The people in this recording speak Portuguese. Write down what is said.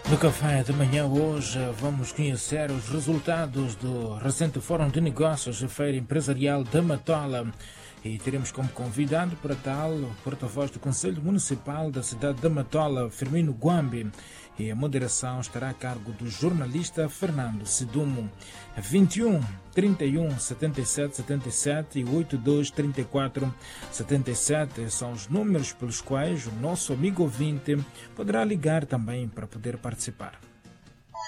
No café da manhã hoje vamos conhecer os resultados do recente Fórum de Negócios e Feira Empresarial da Matola e teremos como convidado para tal o porta-voz do Conselho Municipal da cidade da Matola, Firmino Guambi, e a moderação estará a cargo do jornalista Fernando Sidumo. 21 31 77 77 e 82 34 77 são os números pelos quais o nosso amigo ouvinte poderá ligar também para poder participar.